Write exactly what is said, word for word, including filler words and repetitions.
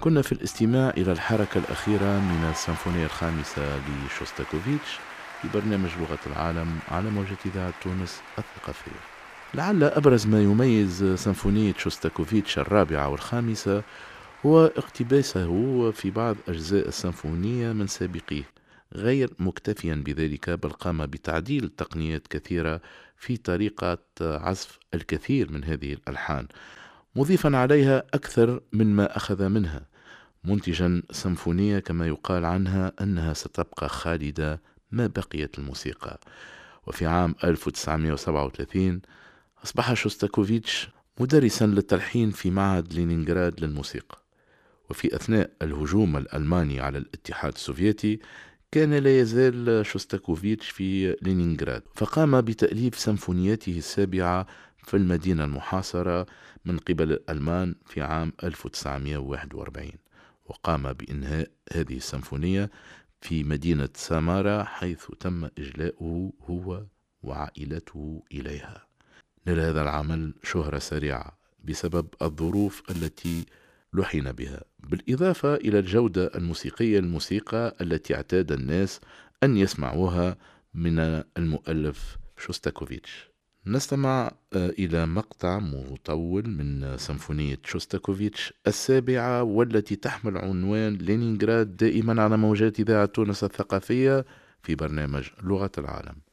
كنا في الاستماع إلى الحركة الأخيرة من السيمفونية الخامسة لشوستاكوفيتش في برنامج لغة العالم على موجة إذاعة تونس الثقافية. لعل أبرز ما يميز سيمفونية شوستاكوفيتش الرابعة والخامسة هو اقتباسه في بعض أجزاء السيمفونية من سابقيه، غير مكتفيا بذلك بل قام بتعديل تقنيات كثيرة في طريقة عزف الكثير من هذه الألحان، مضيفا عليها أكثر مما أخذ منها، منتجا سيمفونية كما يقال عنها أنها ستبقى خالدة ما بقيت الموسيقى. وفي عام ألف وتسعمائة وسبعة وثلاثين أصبح شوستاكوفيتش مدرسا للتلحين في معهد لينينغراد للموسيقى. وفي أثناء الهجوم الألماني على الاتحاد السوفيتي كان لا يزال شوستاكوفيتش في لينينغراد، فقام بتأليف سيمفونيته السابعة في المدينة المحاصرة من قبل الألمان في عام ألف وتسعمائة وواحد وأربعين، وقام بإنهاء هذه السيمفونية في مدينة سامارا حيث تم إجلاؤه هو وعائلته إليها. نال هذا العمل شهرة سريعة بسبب الظروف التي لحن بها، بالإضافة إلى الجودة الموسيقية الموسيقى التي اعتاد الناس أن يسمعوها من المؤلف شوستاكوفيتش. نستمع إلى مقطع مطول من سيمفونية شوستاكوفيتش السابعة والتي تحمل عنوان لينينغراد، دائما على موجات إذاعة تونس الثقافية في برنامج لغة العالم.